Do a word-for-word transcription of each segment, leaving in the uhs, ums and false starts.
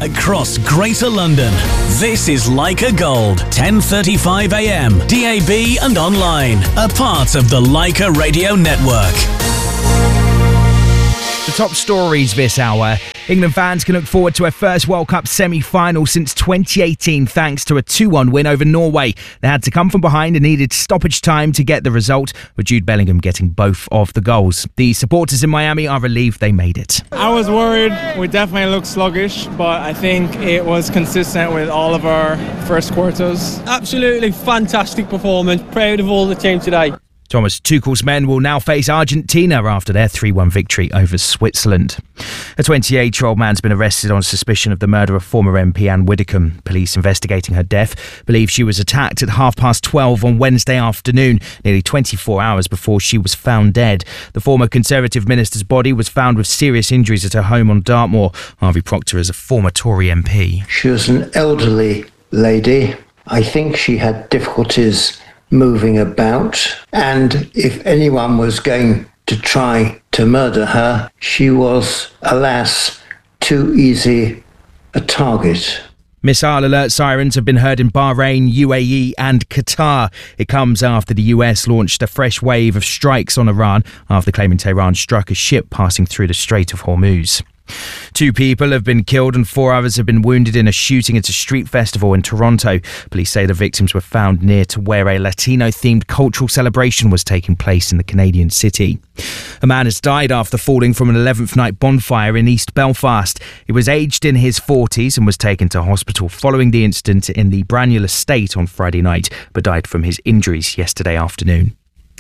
across Greater London. This is Leica Gold, ten thirty-five a m, D A B and online, a part of the Leica Radio Network. The top stories this hour. England fans can look forward to a first World Cup semi-final since twenty eighteen thanks to a two one win over Norway. They had to come from behind and needed stoppage time to get the result, with Jude Bellingham getting both of the goals. The supporters in Miami are relieved they made it. I was worried. We definitely looked sluggish, but I think it was consistent with all of our first quarters. Absolutely fantastic performance. Proud of all the team today. Thomas Tuchel's men will now face Argentina after their three one victory over Switzerland. A twenty-eight-year-old man's been arrested on suspicion of the murder of former M P Anne Widdecombe. Police investigating her death believe she was attacked at half past twelve on Wednesday afternoon, nearly twenty-four hours before she was found dead. The former Conservative minister's body was found with serious injuries at her home on Dartmoor. Harvey Proctor is a former Tory M P. She was an elderly lady. I think she had difficulties moving about, and if anyone was going to try to murder her, she was, alas, too easy a target. Missile alert sirens have been heard in Bahrain, U A E and Qatar. It comes after the U S launched a fresh wave of strikes on Iran after claiming Tehran struck a ship passing through the Strait of Hormuz. Two people have been killed and four others have been wounded in a shooting at a street festival in Toronto. Police say the victims were found near to where a Latino-themed cultural celebration was taking place in the Canadian city. A man has died after falling from an eleventh night bonfire in East Belfast. He was aged in his forties and was taken to hospital following the incident in the Braniel estate on Friday night, but died from his injuries yesterday afternoon.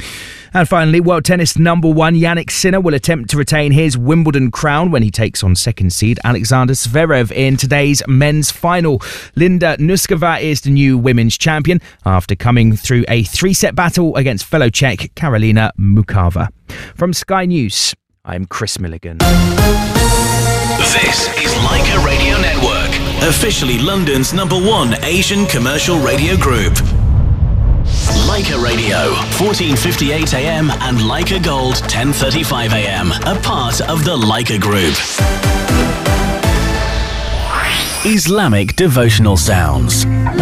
And finally, world tennis number one Jannik Sinner will attempt to retain his Wimbledon crown when he takes on second seed Alexander Zverev in today's men's final. Linda Nuskova is the new women's champion after coming through a three-set battle against fellow Czech Karolina Mukava. From Sky News, I'm Chris Milligan. This is Leica Radio Network, officially London's number one Asian commercial radio group. Leica Radio, fourteen fifty-eight a m and Leica Gold, ten thirty-five a m, a part of the Leica Group. Islamic devotional sounds.